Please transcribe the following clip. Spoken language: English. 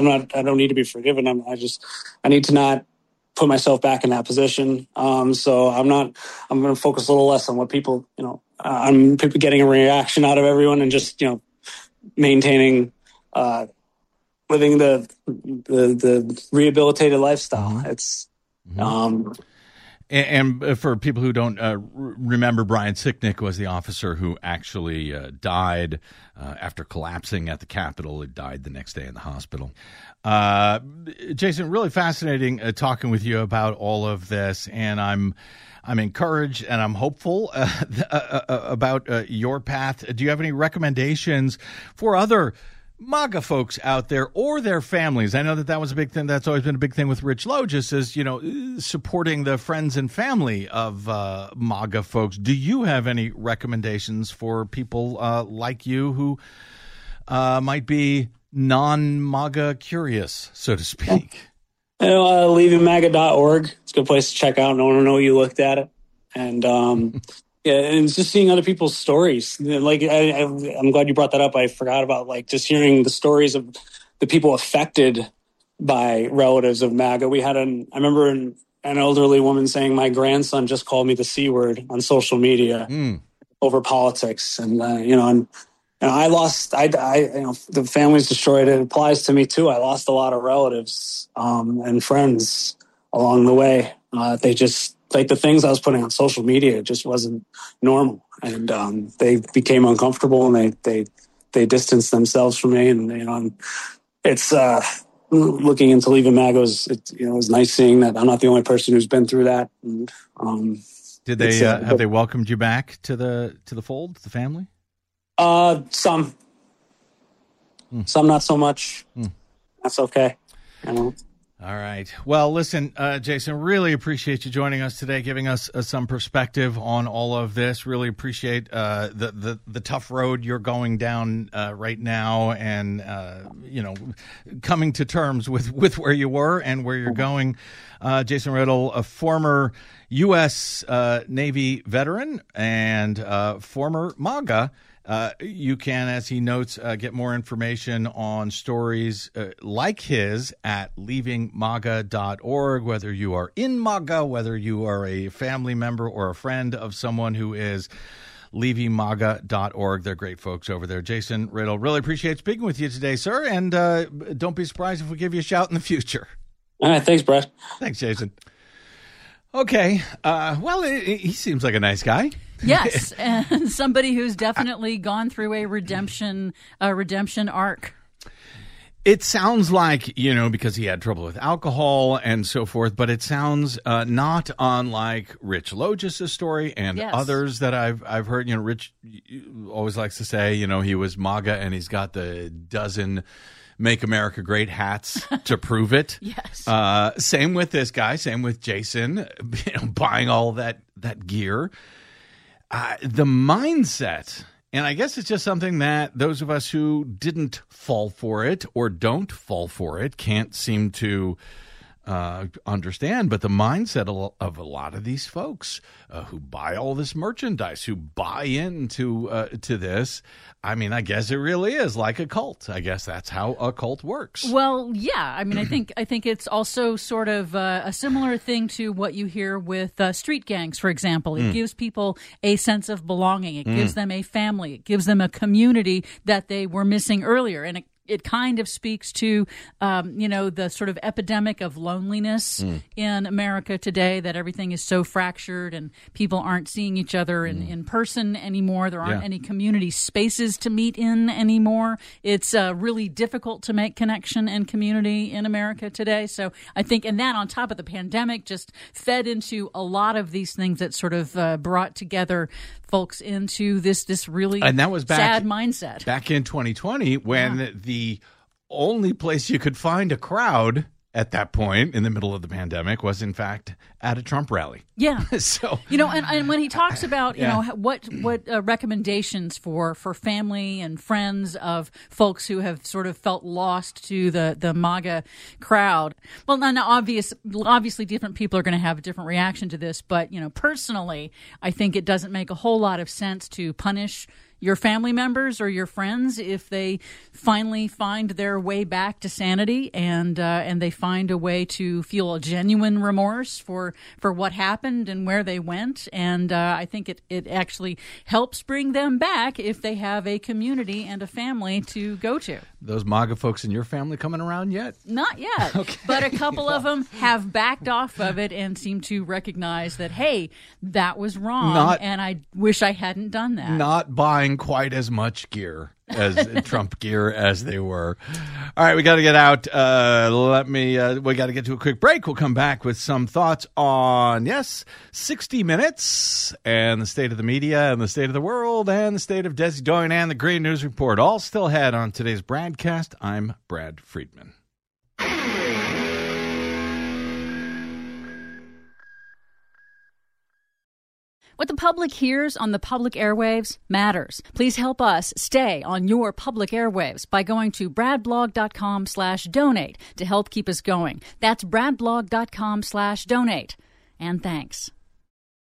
I don't need to be forgiven. I need to not put myself back in that position. So I'm going to focus a little less on what people, on people getting a reaction out of everyone, and just, maintaining, living the rehabilitated lifestyle. Mm-hmm. It's, And for people who don't remember, Brian Sicknick was the officer who actually died after collapsing at the Capitol. He died the next day in the hospital. Jason, really fascinating talking with you about all of this, and I'm encouraged and I'm hopeful about your path. Do you have any recommendations for other MAGA folks out there or their families? I know that was a big thing. That's always been a big thing with Rich Logis, is, supporting the friends and family of MAGA folks. Do you have any recommendations for people like you who might be non-MAGA curious, so to speak? LeavingMAGA.org. It's a good place to check out. No one will know you looked at it. And yeah, and it's just seeing other people's stories. Like, I'm glad you brought that up. I forgot about, just hearing the stories of the people affected by relatives of MAGA. I remember an elderly woman saying, "My grandson just called me the C word on social media over politics." And, and I lost, the family's destroyed. It applies to me too. I lost a lot of relatives and friends along the way. They just, the things I was putting on social media, it just wasn't normal. And they became uncomfortable, and they distanced themselves from me. And, it's looking into Leaving MAGA, it was nice seeing that I'm not the only person who's been through that. And, did they have they welcomed you back to the fold, the family? Some not so much. That's okay. All right. Well, listen, Jason, really appreciate you joining us today, giving us some perspective on all of this. Really appreciate the tough road you're going down right now, and coming to terms with where you were and where you're going. Jason Riddle, a former U.S. Navy veteran and former MAGA. You can, as he notes, get more information on stories like his at leavingmaga.org, whether you are in MAGA, whether you are a family member or a friend of someone who is. leavingmaga.org. They're great folks over there. Jason Riddle, really appreciate speaking with you today, sir, and don't be surprised if we give you a shout in the future. All right, thanks, Brett. Thanks, Jason. Okay, well, he seems like a nice guy. Yes, and somebody who's definitely gone through a redemption arc. It sounds like, because he had trouble with alcohol and so forth, but it sounds not unlike Rich Logis' story and others that I've heard. Rich always likes to say, he was MAGA and he's got the dozen Make America Great hats to prove it. Yes. Same with this guy. Same with Jason, buying all that gear. The mindset, and I guess it's just something that those of us who didn't fall for it or don't fall for it can't seem to understand. But the mindset of a lot of these folks who buy all this merchandise, who buy into to this, I mean, I guess it really is like a cult. I guess that's how a cult works. Well, yeah. I mean, I think it's also sort of a similar thing to what you hear with street gangs, for example. It gives people a sense of belonging. It gives them a family. It gives them a community that they were missing earlier. And it kind of speaks to, the sort of epidemic of loneliness in America today, that everything is so fractured and people aren't seeing each other in person anymore. There aren't any community spaces to meet in anymore. It's really difficult to make connection and community in America today. So I think, and that on top of the pandemic just fed into a lot of these things that sort of brought together folks into this really and that was sad mindset. Back in 2020 when the only place you could find a crowd at that point in the middle of the pandemic was in fact at a Trump rally. Yeah. So and when he talks about what recommendations for family and friends of folks who have sort of felt lost to the MAGA crowd. Well, now obviously different people are going to have a different reaction to this, but personally, I think it doesn't make a whole lot of sense to punish your family members or your friends, if they finally find their way back to sanity and they find a way to feel a genuine remorse for what happened and where they went. And I think it actually helps bring them back if they have a community and a family to go to. Those MAGA folks in your family coming around yet? Not yet, okay. But a couple of them have backed off of it and seem to recognize that, hey, that was wrong, and I wish I hadn't done that. Not buying quite as much gear as Trump gear as they were. All right, we got to get out. We got to get to a quick break. We'll come back with some thoughts on, 60 Minutes and the state of the media and the state of the world and the state of Desi Doyen and the Green News Report. All still ahead on today's Bradcast. I'm Brad Friedman. What the public hears on the public airwaves matters. Please help us stay on your public airwaves by going to bradblog.com/donate to help keep us going. That's bradblog.com/donate. And thanks.